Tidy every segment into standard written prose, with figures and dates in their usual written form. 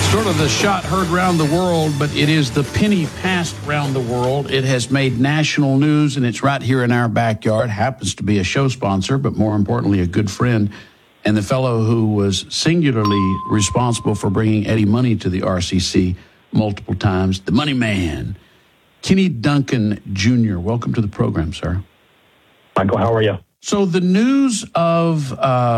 Sort of the shot heard round the world, but it is the penny passed round the world. It has made national news, and it's right here in our backyard. Happens to be a show sponsor, but more importantly, a good friend. And the fellow who was singularly responsible for bringing Eddie Money to the RCC multiple times, the Money Man, Kenny Duncan Jr. Welcome to the program, sir. Michael, how are you? So the news of,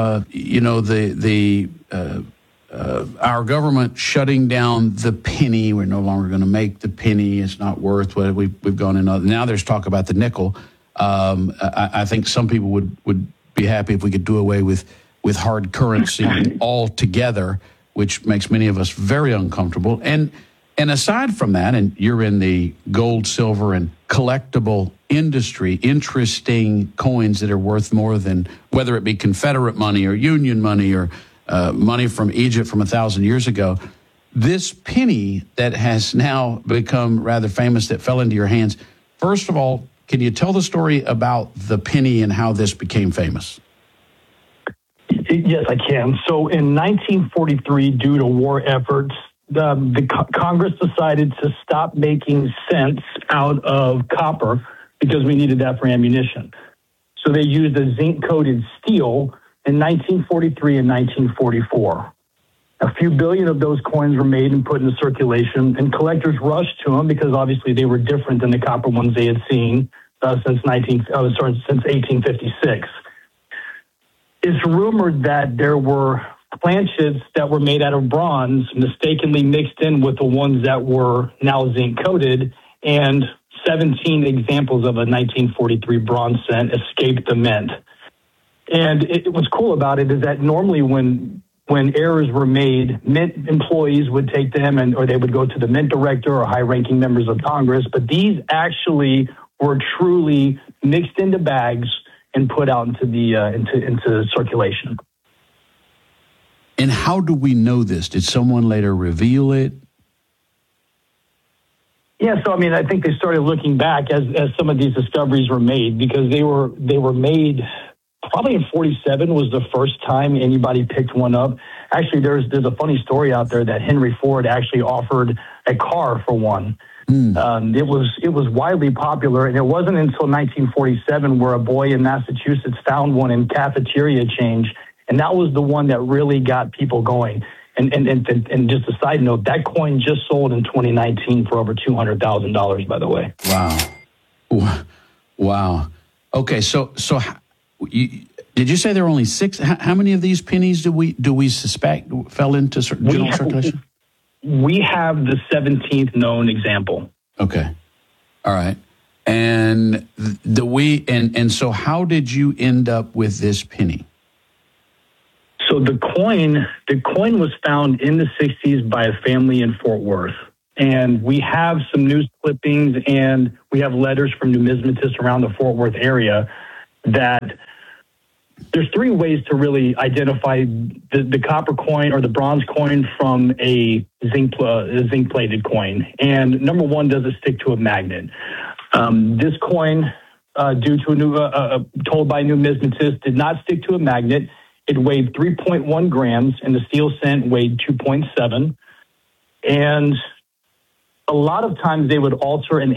our government shutting down the penny. We're no longer going to make the penny. It's not worth what we've gone in. Now there's talk about the nickel. I think some people would be happy if we could do away with hard currency altogether, which makes many of us very uncomfortable. And aside from that, and you're in the gold, silver, and collectible industry, interesting coins that are worth more than whether it be Confederate money or Union money or money from Egypt from 1,000 years ago. This penny that has now become rather famous that fell into your hands. First of all, can you tell the story about the penny and how this became famous? Yes, I can. So in 1943, due to war efforts, the Congress decided to stop making cents out of copper because we needed that for ammunition. So they used a zinc-coated steel in 1943 and 1944. A few billion of those coins were made and put into circulation, and collectors rushed to them because obviously they were different than the copper ones they had seen since 1856. It's rumored that there were planchets that were made out of bronze mistakenly mixed in with the ones that were now zinc-coated, and 17 examples of a 1943 bronze cent escaped the mint. And what's cool about it is that normally when errors were made, mint employees would take them or they would go to the mint director or high-ranking members of Congress. But these actually were truly mixed into bags and put out into the into circulation. And how do we know this? Did someone later reveal it? Yeah, so I think they started looking back as some of these discoveries were made, because they were made. Probably in 47 was the first time anybody picked one up. Actually, there's a funny story out there that Henry Ford actually offered a car for one. It was widely popular, and it wasn't until 1947 where a boy in Massachusetts found one in cafeteria change, and that was the one that really got people going. And just a side note, that coin just sold in 2019 for over $200,000. By the way. Wow. Okay, so. Did you say there were only 6? How many of these pennies do we suspect fell into general circulation? We have the 17th known example. Okay, all right. And so how did you end up with this penny? So the coin was found in the 60s by a family in Fort Worth. And we have some news clippings and we have letters from numismatists around the Fort Worth area that there's 3 ways to really identify the copper coin or the bronze coin from a zinc-plated coin. And number 1, does it stick to a magnet? This coin, due to told by numismatists, did not stick to a magnet. It weighed 3.1 grams, and the steel cent weighed 2.7. And a lot of times they would alter a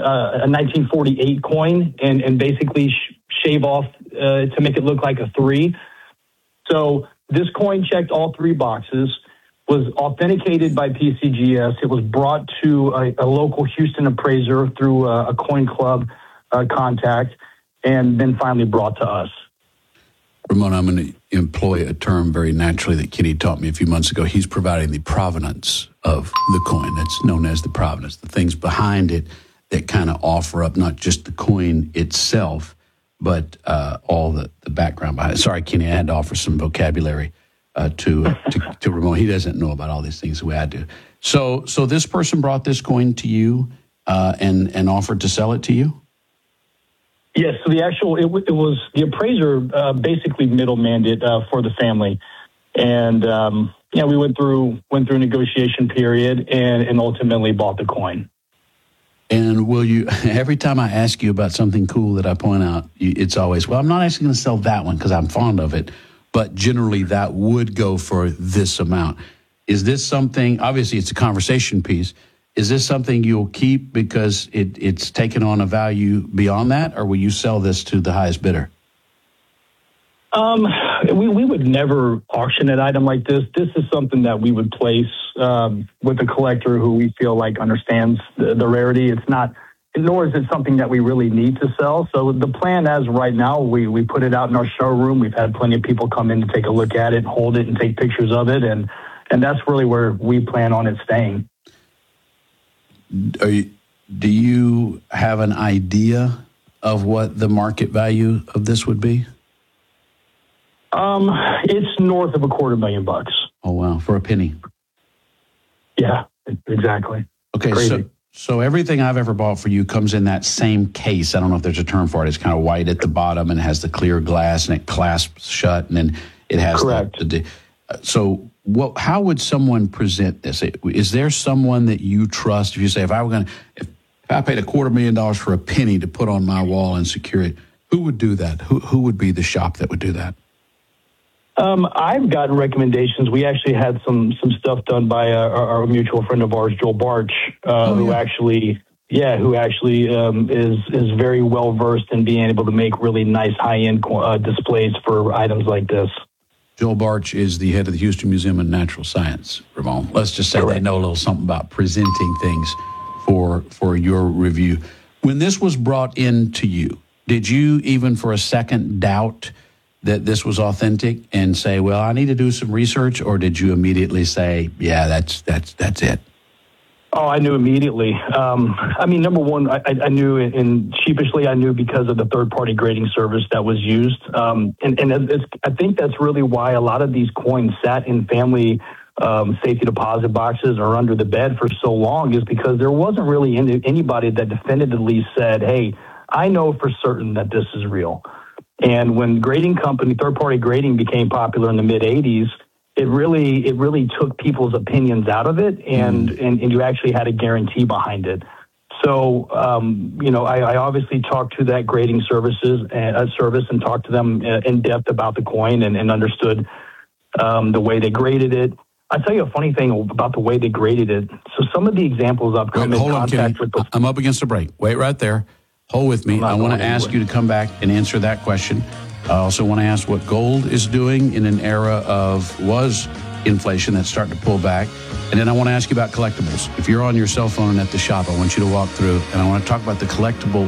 1948 coin and basically shave off to make it look like a 3. So this coin checked all 3 boxes, was authenticated by PCGS. It was brought to a local Houston appraiser through a coin club contact, and then finally brought to us. Ramon, I'm going to employ a term very naturally that Kenny taught me a few months ago. He's providing the provenance of the coin. That's known as the provenance, the things behind it that kind of offer up not just the coin itself, but all the background behind it. Sorry, Kenny, I had to offer some vocabulary to Ramon. He doesn't know about all these things the way I do. So this person brought this coin to you and offered to sell it to you? Yes, so it was the appraiser basically middlemaned it for the family, and we went through a negotiation period and ultimately bought the coin. And will you, every time I ask you about something cool that I point out, it's always, well, I'm not actually going to sell that one because I'm fond of it, but generally that would go for this amount. Is this something, obviously it's a conversation piece, is this something you'll keep because it's taken on a value beyond that, or will you sell this to the highest bidder? We would never auction an item like this. This is something that we would place with a collector who we feel like understands the rarity. It's not, nor is it something that we really need to sell. So the plan as right now, we put it out in our showroom. We've had plenty of people come in to take a look at it, hold it, and take pictures of it. And that's really where we plan on it staying. Do you have an idea of what the market value of this would be? It's north of $250,000. Oh, wow. For a penny. Yeah, exactly. Okay. Crazy. So everything I've ever bought for you comes in that same case. I don't know if there's a term for it. It's kind of white at the bottom and it has the clear glass and it clasps shut and then it has correct. So how would someone present this? Is there someone that you trust? If you say, if I paid $250,000 for a penny to put on my wall and secure it, who would do that? Who would be the shop that would do that? I've gotten recommendations. We actually had some stuff done by our mutual friend of ours, Joel Barch, who actually is very well versed in being able to make really nice high-end displays for items like this. Joel Barch is the head of the Houston Museum of Natural Science, Ramon. Let's just say they know a little something about presenting things for your review. When this was brought in to you, did you even for a second doubt that this was authentic and say, well, I need to do some research, or did you immediately say, yeah, that's it? Oh, I knew immediately. I mean, number one, I knew, and sheepishly, I knew because of the third-party grading service that was used. And I think that's really why a lot of these coins sat in family safety deposit boxes or under the bed for so long, is because there wasn't really anybody that definitively said, hey, I know for certain that this is real. And when third-party grading became popular in the mid-'80s, it really took people's opinions out of it, and you actually had a guarantee behind it. So, I obviously talked to that grading service and talked to them in depth about the coin and understood the way they graded it. I'll tell you a funny thing about the way they graded it. So some of the examples I've come in contact with. I'm up against a break. Wait right there. Hold with me. I want to ask you to come back and answer that question. I also want to ask what gold is doing in an era was inflation that's starting to pull back. And then I want to ask you about collectibles. If you're on your cell phone at the shop, I want you to walk through, and I want to talk about the collectible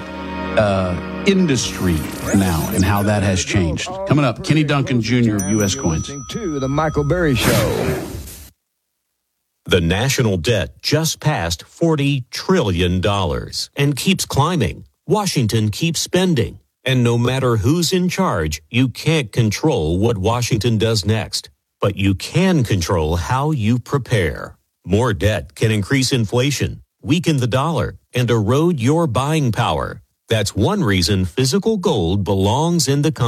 industry now and how that has changed. Coming up, Kenny Duncan Jr. of U.S. Coins. To the Michael Berry Show. The national debt just passed $40 trillion and keeps climbing. Washington keeps spending. And no matter who's in charge, you can't control what Washington does next. But you can control how you prepare. More debt can increase inflation, weaken the dollar, and erode your buying power. That's one reason physical gold belongs in the